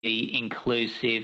the inclusive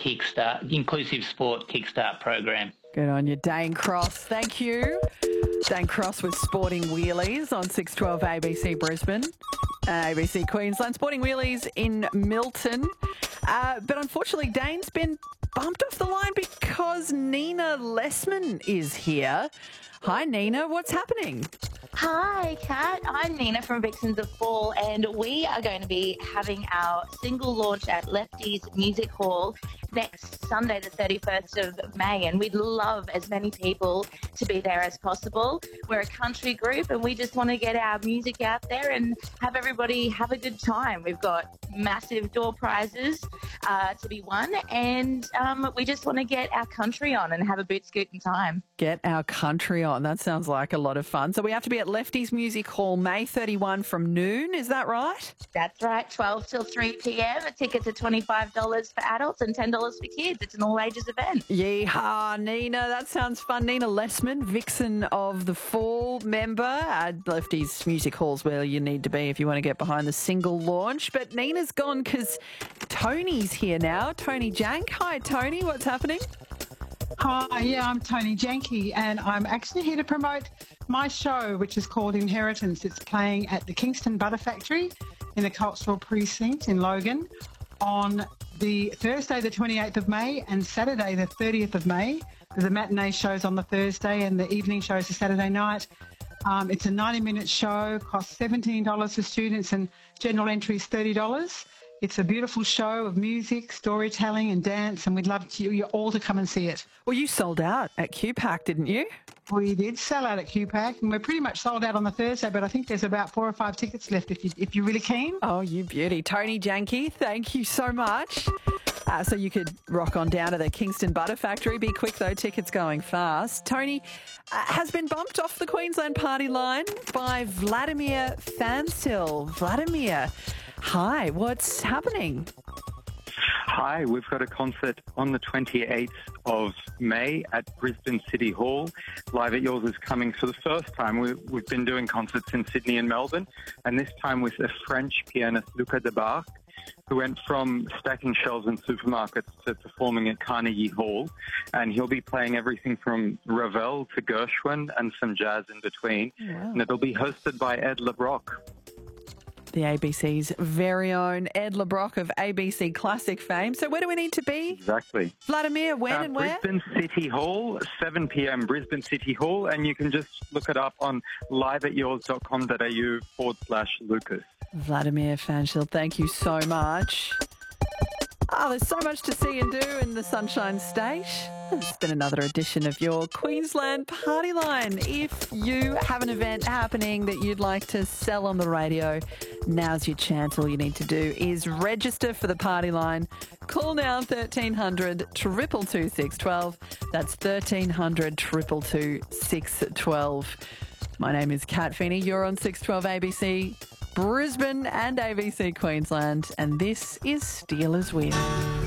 sport kickstart program. Good on you, Dane Cross. Thank you. Dane Cross with Sporting Wheelies on 612 ABC Brisbane, ABC Queensland. Sporting Wheelies in Milton. But unfortunately, Dane's been bumped off the line because Nina Lessman is here. Hi, Nina. What's happening? Hi, Kat. I'm Nina from Vixens of Fall, and we are going to be having our single launch at Lefty's Music Hall next Sunday, the 31st of May, and we'd love as many people to be there as possible. We're a country group, and we just want to get our music out there and have everybody have a good time. We've got massive door prizes to be won, and we just want to get our country on and have a boot scooting time. Get our country on. That sounds like a lot of fun. So we have to be at Lefty's Music Hall May 31 from noon. Is that right? That's right. 12 till 3 p.m. Tickets are $25 for adults and $10 for kids. It's an all-ages event. Yeehaw, Nina. That sounds fun. Nina Lessman, Vixen of the Fall member at Lefty's Music Hall's where you need to be if you want to get behind the single launch. But Nina's gone because Tony's here now. Tony Jank. Hi, Tony. What's happening? Hi, yeah, I'm Tony Janke, and I'm actually here to promote my show, which is called Inheritance. It's playing at the Kingston Butter Factory in the Cultural Precinct in Logan on the Thursday, the 28th of May, and Saturday, the 30th of May. The matinee show's on the Thursday, and the evening show's the Saturday night. It's a 90-minute show, costs $17 for students, and general entry is $30. It's a beautiful show of music, storytelling and dance, and we'd love you all to come and see it. Well, you sold out at QPAC, didn't you? We did sell out at QPAC, and we're pretty much sold out on the Thursday, but I think there's about 4 or 5 tickets left if you're really keen. Oh, you beauty. Tony Janke, thank you so much. So you could rock on down to the Kingston Butter Factory. Be quick, though. Tickets going fast. Tony has been bumped off the Queensland party line by Vladimir Pfanstiel. Vladimir, hi. What's happening? Hi, we've got a concert on the 28th of May at Brisbane City Hall. Live at Yours is coming for the first time. We've been doing concerts in Sydney and Melbourne, and this time with a French pianist, Luca Debarque, who went from stacking shelves in supermarkets to performing at Carnegie Hall. And he'll be playing everything from Ravel to Gershwin and some jazz in between. Wow. And it'll be hosted by Ed LeBrock. The ABC's very own Ed LeBrock of ABC Classic fame. So where do we need to be? Exactly. Vladimir, when and where? Brisbane City Hall, 7 p.m. Brisbane City Hall. And you can just look it up on liveatyours.com.au/Lucas. Vladimir Pfanstiel, thank you so much. Oh, there's so much to see and do in the Sunshine State. It's been another edition of your Queensland Party Line. If you have an event happening that you'd like to sell on the radio, now's your chance. All you need to do is register for the Party Line. Call now 1300 222 612. That's 1300 222 612. My name is Kat Feeney. You're on 612 ABC Brisbane and ABC Queensland, and this is Steelers Wheel.